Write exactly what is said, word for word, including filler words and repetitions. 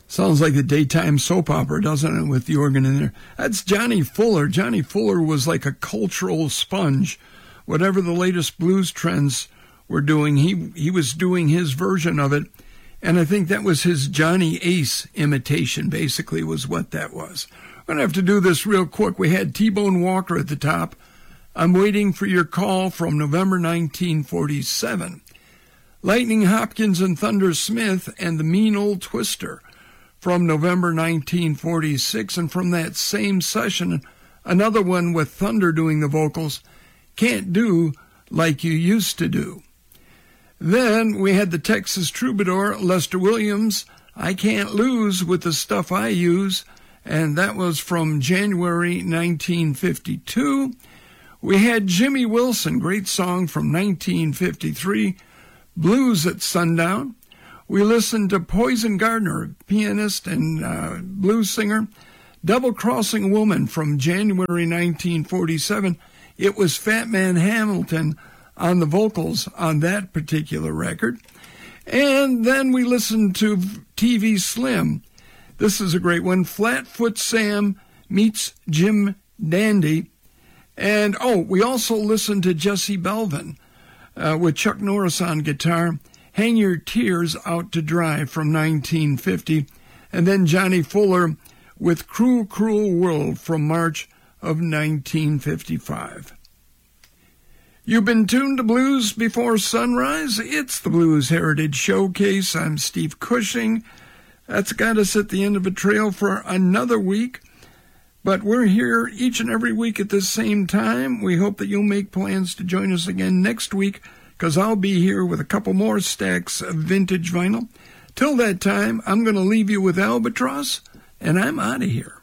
Sounds like a daytime soap opera, doesn't it, with the organ in there? That's Johnny Fuller. Johnny Fuller was like a cultural sponge. Whatever the latest blues trends were doing, he, he was doing his version of it. And I think that was his Johnny Ace imitation, basically, was what that was. We're going to have to do this real quick. We had T-Bone Walker at the top. I'm waiting for your call from November nineteen forty-seven. Lightning Hopkins and Thunder Smith and the Mean Old Twister from November nineteen forty-six. And from that same session, another one with Thunder doing the vocals, Can't Do Like You Used to Do. Then we had the Texas Troubadour, Lester Williams, I Can't Lose with the Stuff I Use, and that was from January nineteen fifty-two. We had Jimmy Wilson, great song from nineteen fifty-three, Blues at Sundown. We listened to Poison Gardner, pianist and uh, blues singer, Double Crossing a Woman from January nineteen forty-seven. It was Fat Man Hamilton on the vocals on that particular record. And then we listened to T V Slim. This is a great one. Flatfoot Sam meets Jim Dandy. And, oh, we also listened to Jesse Belvin uh, with Chuck Norris on guitar, Hang Your Tears Out to Dry from nineteen fifty. And then Johnny Fuller with Cruel, Cruel World from March of nineteen fifty-five. You've been tuned to Blues Before Sunrise. It's the Blues Heritage Showcase. I'm Steve Cushing. That's got us at the end of a trail for another week. But we're here each and every week at the same time. We hope that you'll make plans to join us again next week, because I'll be here with a couple more stacks of vintage vinyl. Till that time, I'm going to leave you with Albatross, and I'm out of here.